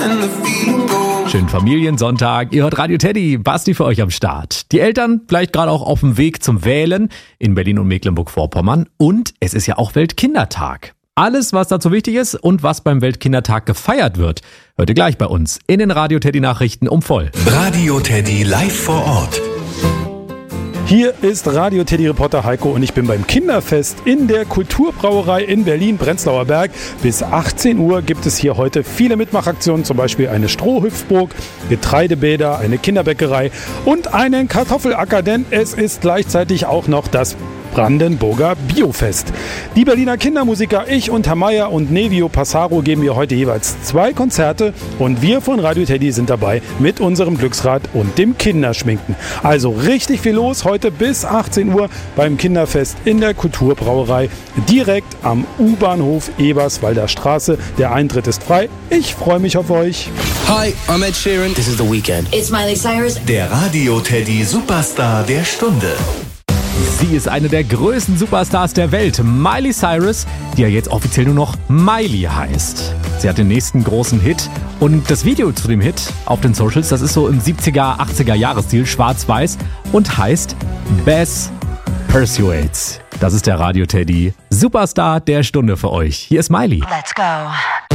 Schönen Familiensonntag. Ihr hört Radio Teddy, Basti für euch am Start. Die Eltern vielleicht gerade auch auf dem Weg zum Wählen in Berlin und Mecklenburg-Vorpommern. Und es ist ja auch Weltkindertag. Alles, was dazu wichtig ist und was beim Weltkindertag gefeiert wird, hört ihr gleich bei uns in den Radio Teddy Nachrichten um voll. Radio Teddy live vor Ort. Hier ist Radio Teddy Reporter Heiko und ich bin beim Kinderfest in der Kulturbrauerei in Berlin, Prenzlauer Berg. Bis 18 Uhr gibt es hier heute viele Mitmachaktionen, zum Beispiel eine Strohhüpfburg, Getreidebäder, eine Kinderbäckerei und einen Kartoffelacker, denn es ist gleichzeitig auch noch das Brandenburger Biofest. Die Berliner Kindermusiker, ich und Herr Meier und Nevio Passaro geben hier heute jeweils 2 Konzerte und wir von Radio Teddy sind dabei mit unserem Glücksrad und dem Kinderschminken. Also richtig viel los heute bis 18 Uhr beim Kinderfest in der Kulturbrauerei direkt am U-Bahnhof Eberswalder Straße. Der Eintritt ist frei. Ich freue mich auf euch. Hi, I'm Ed Sheeran. This is The Weeknd. It's Miley Cyrus. Der Radio Teddy Superstar der Stunde. Sie ist eine der größten Superstars der Welt, Miley Cyrus, die ja jetzt offiziell nur noch Miley heißt. Sie hat den nächsten großen Hit und das Video zu dem Hit auf den Socials, das ist so im 70er, 80er Jahresstil, schwarz-weiß und heißt Bass Persuades. Das ist der Radio Teddy Superstar der Stunde für euch. Hier ist Miley. Let's go.